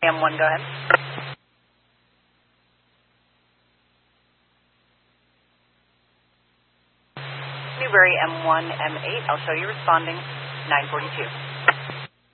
M1, go ahead. Newberry M1, M8, I'll show you responding, 942.